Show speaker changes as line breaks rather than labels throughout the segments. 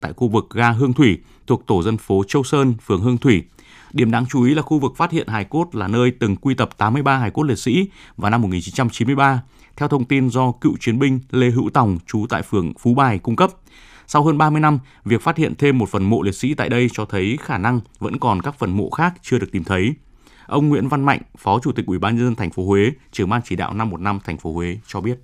tại khu vực ga Hương Thủy thuộc tổ dân phố Châu Sơn, phường Hương Thủy. Điểm đáng chú ý là khu vực phát hiện hài cốt là nơi từng quy tập 83 hài cốt liệt sĩ vào năm 1993, theo thông tin do cựu chiến binh Lê Hữu Tòng trú tại phường Phú Bài cung cấp. Sau hơn 30 năm, việc phát hiện thêm một phần mộ liệt sĩ tại đây cho thấy khả năng vẫn còn các phần mộ khác chưa được tìm thấy. Ông Nguyễn Văn Mạnh, Phó Chủ tịch Ủy ban nhân dân thành phố Huế, trưởng ban chỉ đạo 515 thành phố Huế cho biết.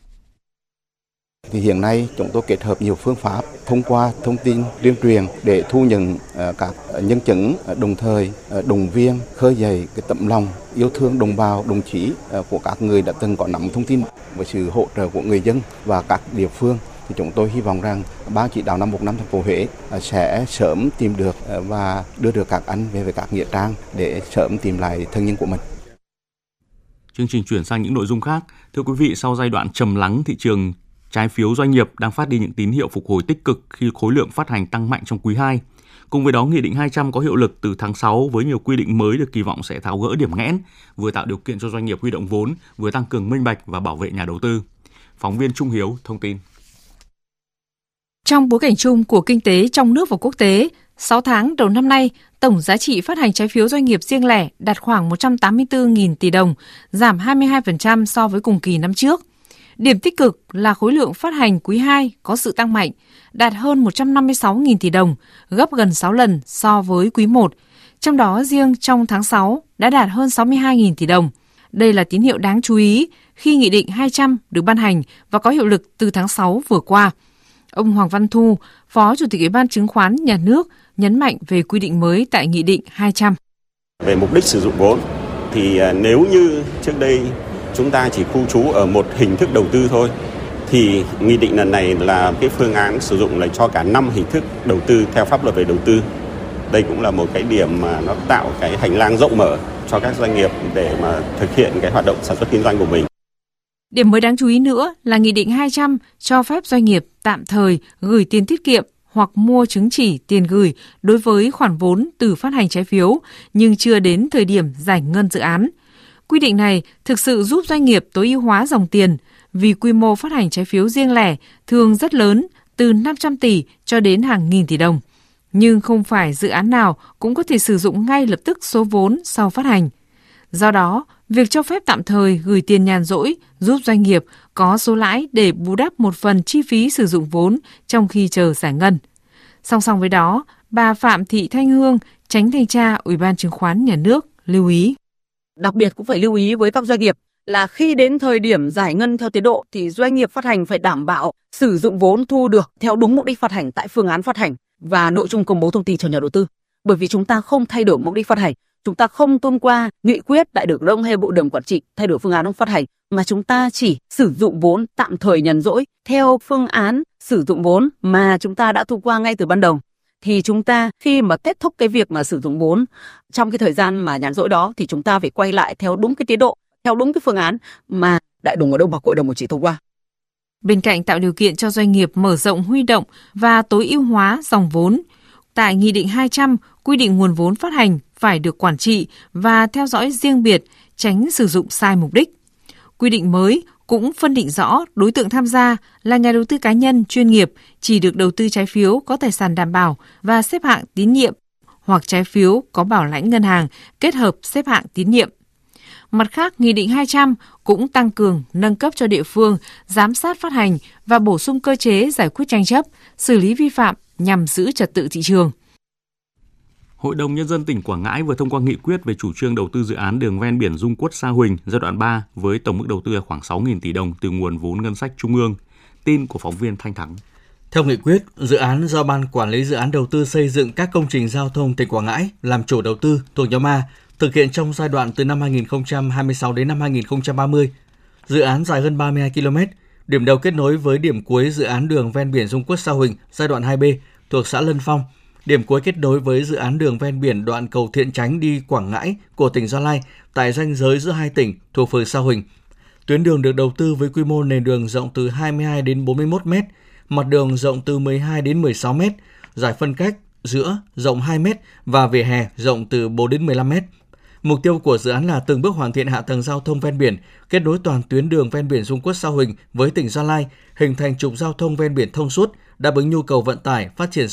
Thì hiện nay chúng tôi kết hợp nhiều phương pháp thông qua thông tin tuyên truyền để thu nhận các nhân chứng, đồng thời động viên khơi dậy cái tấm lòng yêu thương đồng bào, đồng chí của các người đã từng có nắm thông tin. Với sự hỗ trợ của người dân và các địa phương thì chúng tôi hy vọng rằng Ban chỉ đạo 515 thành phố Huế sẽ sớm tìm được và đưa được các anh về với các nghĩa trang để sớm tìm lại thân nhân của mình.
Chương trình chuyển sang những nội dung khác. Thưa quý vị, sau giai đoạn trầm lắng, thị trường trái phiếu doanh nghiệp đang phát đi những tín hiệu phục hồi tích cực khi khối lượng phát hành tăng mạnh trong quý 2. Cùng với đó, Nghị định 200 có hiệu lực từ tháng 6 với nhiều quy định mới được kỳ vọng sẽ tháo gỡ điểm nghẽn, vừa tạo điều kiện cho doanh nghiệp huy động vốn, vừa tăng cường minh bạch và bảo vệ nhà đầu tư. Phóng viên Trung Hiếu thông tin.
Trong bối cảnh chung của kinh tế trong nước và quốc tế, 6 tháng đầu năm nay, tổng giá trị phát hành trái phiếu doanh nghiệp riêng lẻ đạt khoảng 184.000 tỷ đồng, giảm 22% so với cùng kỳ năm trước. Điểm tích cực là khối lượng phát hành quý 2 có sự tăng mạnh, đạt hơn 156.000 tỷ đồng, gấp gần 6 lần so với quý 1. Trong đó riêng trong tháng 6 đã đạt hơn 62.000 tỷ đồng. Đây là tín hiệu đáng chú ý khi Nghị định 200 được ban hành và có hiệu lực từ tháng 6 vừa qua. Ông Hoàng Văn Thu, Phó Chủ tịch Ủy ban Chứng khoán Nhà nước, nhấn mạnh về quy định mới tại Nghị định 200.
Về mục đích sử dụng vốn, thì nếu như trước đây chúng ta chỉ khu trú ở một hình thức đầu tư thôi, thì nghị định lần này là cái phương án sử dụng là cho cả 5 hình thức đầu tư theo pháp luật về đầu tư. Đây cũng là một cái điểm mà nó tạo cái hành lang rộng mở cho các doanh nghiệp để mà thực hiện cái hoạt động sản xuất kinh doanh của mình.
Điểm mới đáng chú ý nữa là Nghị định 200 cho phép doanh nghiệp tạm thời gửi tiền tiết kiệm hoặc mua chứng chỉ tiền gửi đối với khoản vốn từ phát hành trái phiếu, nhưng chưa đến thời điểm giải ngân dự án. Quy định này thực sự giúp doanh nghiệp tối ưu hóa dòng tiền, vì quy mô phát hành trái phiếu riêng lẻ thường rất lớn, từ 500 tỷ cho đến hàng nghìn tỷ đồng. Nhưng không phải dự án nào cũng có thể sử dụng ngay lập tức số vốn sau phát hành. Do đó, việc cho phép tạm thời gửi tiền nhàn rỗi giúp doanh nghiệp có số lãi để bù đắp một phần chi phí sử dụng vốn trong khi chờ giải ngân. Song song với đó, bà Phạm Thị Thanh Hương, Chánh Thanh tra Ủy ban Chứng khoán Nhà nước lưu ý.
Đặc biệt cũng phải lưu ý với các doanh nghiệp là khi đến thời điểm giải ngân theo tiến độ thì doanh nghiệp phát hành phải đảm bảo sử dụng vốn thu được theo đúng mục đích phát hành tại phương án phát hành và nội dung công bố thông tin cho nhà đầu tư. Bởi vì chúng ta không thay đổi mục đích phát hành, chúng ta không thông qua nghị quyết đại hội đồng hay hội đồng quản trị thay đổi phương án phát hành, mà chúng ta chỉ sử dụng vốn tạm thời nhàn rỗi theo phương án sử dụng vốn mà chúng ta đã thông qua ngay từ ban đầu. Thì chúng ta khi mà kết thúc cái việc mà sử dụng vốn trong cái thời gian mà nhàn rỗi đó thì chúng ta phải quay lại theo đúng cái tiến độ, theo đúng cái phương án mà đại đồng ở đâu mà hội đồng quản trị thông qua.
Bên cạnh tạo điều kiện cho doanh nghiệp mở rộng huy động và tối ưu hóa dòng vốn, tại Nghị định 200 quy định nguồn vốn phát hành phải được quản trị và theo dõi riêng biệt, tránh sử dụng sai mục đích. Quy định mới cũng phân định rõ đối tượng tham gia là nhà đầu tư cá nhân chuyên nghiệp chỉ được đầu tư trái phiếu có tài sản đảm bảo và xếp hạng tín nhiệm, hoặc trái phiếu có bảo lãnh ngân hàng kết hợp xếp hạng tín nhiệm. Mặt khác, Nghị định 200 cũng tăng cường nâng cấp cho địa phương giám sát phát hành và bổ sung cơ chế giải quyết tranh chấp, xử lý vi phạm nhằm giữ trật tự thị trường.
Hội đồng Nhân dân tỉnh Quảng Ngãi vừa thông qua nghị quyết về chủ trương đầu tư dự án đường ven biển Dung Quất - Sa Huỳnh giai đoạn 3 với tổng mức đầu tư khoảng 6.000 tỷ đồng từ nguồn vốn ngân sách trung ương. Tin của phóng viên Thanh Thắng.
Theo nghị quyết, dự án do Ban Quản lý Dự án Đầu tư xây dựng các công trình giao thông tỉnh Quảng Ngãi làm chủ đầu tư thuộc nhóm A, thực hiện trong giai đoạn từ năm 2026 đến năm 2030. Dự án dài hơn 32 km, điểm đầu kết nối với điểm cuối dự án đường ven biển Dung Quất - Sa Huỳnh giai đoạn 2B thuộc xã Lân Phong. Điểm cuối kết nối với dự án đường ven biển đoạn cầu Thiện Chánh đi Quảng Ngãi của tỉnh Gia Lai tại ranh giới giữa hai tỉnh thuộc phường Sa Huỳnh. Tuyến đường được đầu tư với quy mô nền đường rộng từ 22 đến 41 m, mặt đường rộng từ 12 đến 16 m, giải phân cách giữa rộng 2 m và vỉa hè rộng từ 4 đến 15 m. Mục tiêu của dự án là từng bước hoàn thiện hạ tầng giao thông ven biển, kết nối toàn tuyến đường ven biển Dung Quất - Sao Huỳnh với tỉnh Gia Lai, hình thành trục giao thông ven biển thông suốt, đáp ứng nhu cầu vận tải, phát triển